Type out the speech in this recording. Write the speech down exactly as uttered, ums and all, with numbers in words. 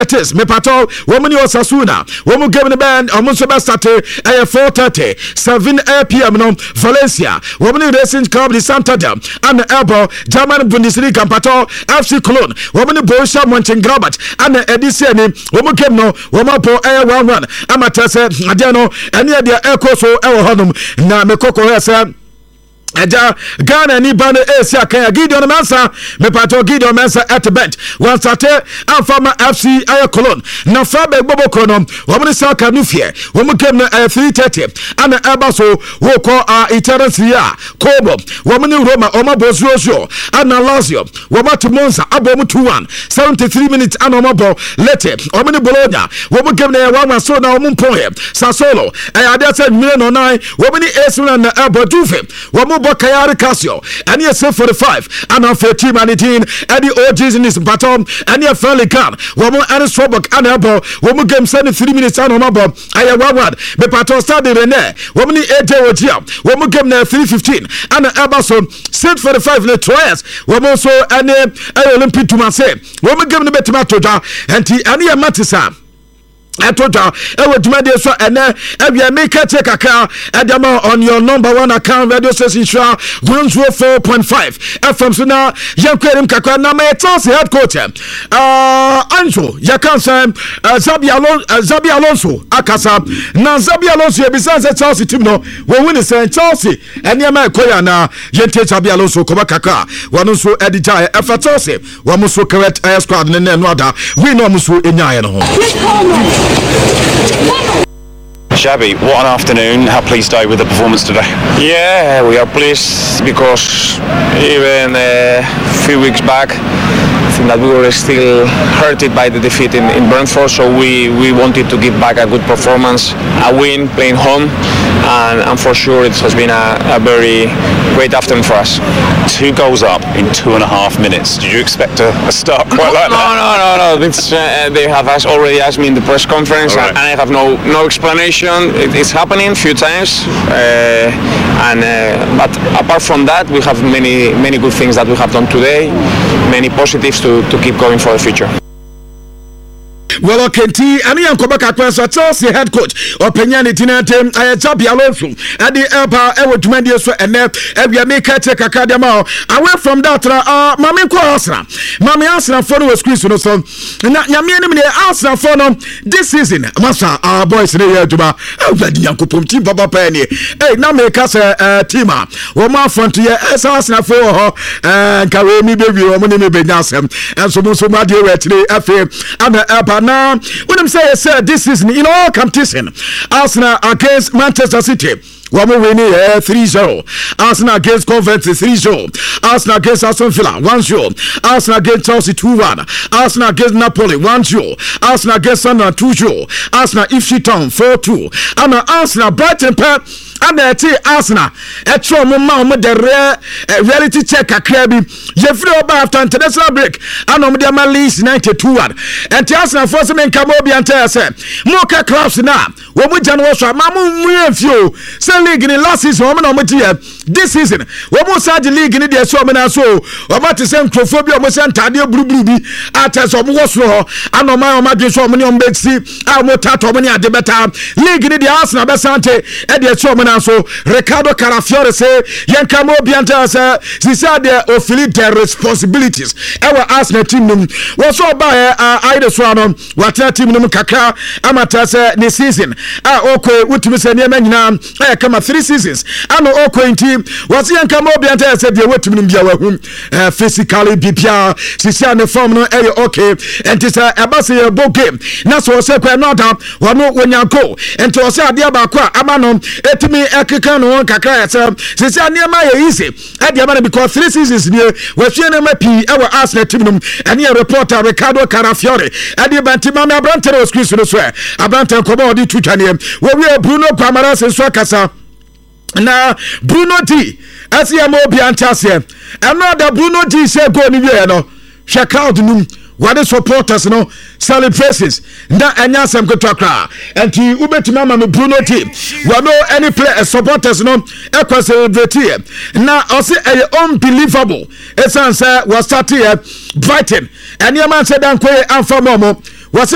it is Mepato woman Osasuna woman given the band almost best at four thirty seven p m no Valencia woman Racing Club de Santander and Elbow German Bundesliga Pato F C Cologne woman Borussia Mönchengladbach and Edison woman came no woman po air one one amateur said Adeno and near the echo so our honum na Mekoko said Eja Ghana ni bano Asia Kenya Gideon Mensa me pato Gideon Mensa at the bench one sate and former F C Aya Cologne na Fabe Bobo Kono woman Saka Nufie woman came na three thirty and Abaso wo call our Italian Sia Kobo woman Roma Oma Bozio and Lazio woman to Monza Abomu two one seventy-three minutes and Oma Bo Lete woman Bologna woman came na one so na woman Pohe Sassuolo I had said million or nine woman Esun and Abo Dufe woman Kayari Casio, and yes, forty-five, and on thirteen and eighteen, and the O Gs in this baton, and your fairly can. Woman and Swabok and Elbow, woman game seventy-three minutes and on Mabo, I have one word, the paton started in there, woman eight J O G, woman game there three fifteen, and Elbason, set forty-five in the twice, woman so and Olympic to Marseille, woman game the better matter, and the Ania Matissa. Atoja ewe dumade so ene ebia make take aka edama on your number one account radio station sure one oh four point five F M so na yankwem kakwa na my Chelsea head coach uh Anjo yakansa uh, Zabi Alonso uh, Zabi Alonso akasa na Zabi Alonso e bisa say Chelsea team no we win say Chelsea ene ma koya na yente Zabi Alonso ko bakaka wonu so edija e fa Chelsea wo mo so correct air squad ne no ada we no mo so enyaye no ho. Shabby, what an afternoon. How pleased are you with the performance today? Yeah, we are pleased because even a few weeks back I think that we were still hurted by the defeat in, in Brentford, so we, we wanted to give back a good performance, a win playing home, and, and for sure it has been a, a very great afternoon for us. Two goals up in two and a half minutes. Did you expect a, a start quite like no, that? No, no, no, no. It's, uh, they have asked, already asked me in the press conference, right. and, and I have no no explanation. It, it's happening a few times, uh, and uh, but apart from that, we have many many good things that we have done today, many positives to, to keep going for the future. Well, okay, T. Ani Ankoba Kakwa, Chelsea head coach, or Penyani Tinatem, I had Zabi Alonso, and the Elba, Ewo Tumendia, and Evia Meka take a cadamo. Away from that, uh, Mammy Kwasra, Mammy Asna for was Christian, so Yamian Asna for this season, Massa, our boys in the year to my Yankupum team, Papa Penny, hey, now make us a team, or my frontier, as Asna for her, and Karemi baby, or Money Benasem, and so much of my dear F A, and the Elba. Now, when I'm saying sir, this season in all competition, Arsenal against Manchester City. One more winning uh, three zero. Arsenal against Coventry three zero. Arsenal against Aston Villa one zero. Arsenal against Chelsea two one. Arsenal against Napoli one zero. Arsenal against Sunderland two zero. Arsenal Ipswich Town four two. And Arsenal Brighton Pep and the Arsenal. A trauma mom the rare reality check a crabby. Jeffrey Oba after international break. And on the Leeds ninety-two one. And the Arsenal first men come over and tell us Mocha clubs now. When we can watch Mamu few. League in the last season, woman on this season. We must start the league in the so many so. We must send Crophobia, we send Tadio Blue Blue. After some was raw, and on my own, so many on Betsy. I will tato many at the better league in the Arsenal Besante, and the so many so. Ricardo Carafiore say, Yankamo Bianta, she said they fulfill their responsibilities. Our Arsenal team was so by either Swan, what team Kaka, amateurs this season. Ah, okay, what to say, Yemen. Kama three seasons. Ano oko team was yan kama obi anta said dey wait me bia wa hum physically bibia sisi an form no eh okay and this abase a ball game na so say kwa no down wono wonyanko and to say ade ba kwa amano etimi ekeka no kakra ya say sisi an ma ye easy ade amana because three seasons ni we hwe na mapi e wa Arsenal team no and your reporter Ricardo Carafiore ade bantima me abrante no squeeze no so abrante ko ba odi tutwane we we Bruno Guimaraes so kasa na Bruno D as ye mo bi antase another Bruno D say go ni we no hwe crowd num what supporters no celebrations na anya sem kotokra enti ubetima ma me Bruno D we no any player supporters no e kwa celebrate na o say e unbelievable esan say was start here Brighton and your man said dan kwe amfa momo